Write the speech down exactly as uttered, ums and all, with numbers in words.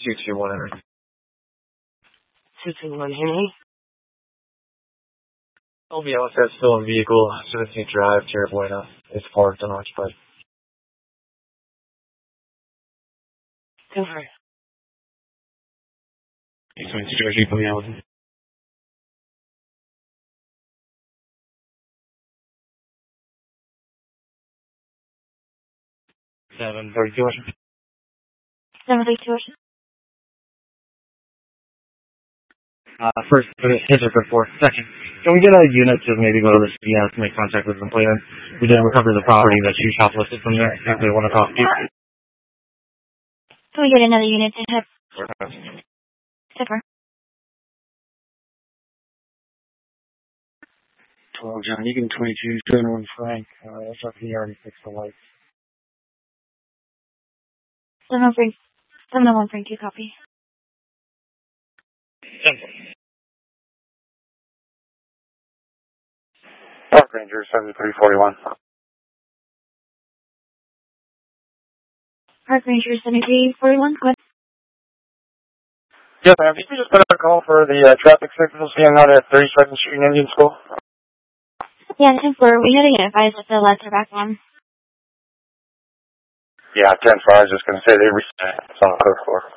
two two one Henry. two two one Henry. L B L says still in vehicle, seventeenth Drive, Tierra Buena. It's parked unoccupied. Over. It's going to Georgie coming out. seven thirty-two Ocean. seven thirty-two Ocean. Uh, first, hit it for second. Can we get a unit to maybe go to the city house to make contact with the complainant? We didn't recover the property that you shoplifted from there. If they want to talk to you. Can we get another unit to hit? Zipper. twelve John Egan, twenty-two, seven one Frank. Uh, S R P already fixed the lights. seven oh three. seven oh one Frank, two copy. Simple. Park Ranger, seventy-three forty-one. Park Ranger, seventy-three forty-one. Go ahead. Yes, ma'am. Did you just put out a call for the uh, traffic signals being out at thirty-second Street and Indian School? Yeah, ten four. We had to get advised that the lights are back on. Yeah, ten four. I was just going to say they reset. It's on the code floor.